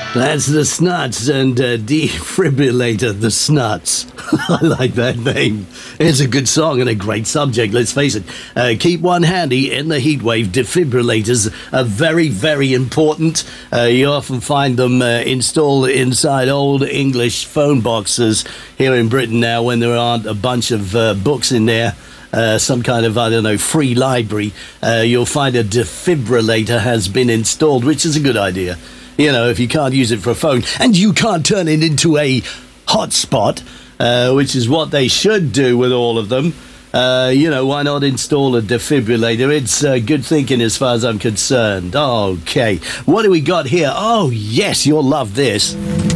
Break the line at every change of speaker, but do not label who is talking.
That's the Snuts and Defibrillator, the Snuts. I like that name. It's a good song and a great subject, let's face it. Keep one handy in the heatwave. Defibrillators are very, very important. You often find them installed inside old English phone boxes here in Britain now when there aren't a bunch of books in there. Some kind of, free library. You'll find a defibrillator has been installed, which is a good idea. You know, if you can't use it for a phone and you can't turn it into a hotspot, which is what they should do with all of them, why not install a defibrillator? It's good thinking as far as I'm concerned. Okay, what do we got here? Oh, yes, you'll love this.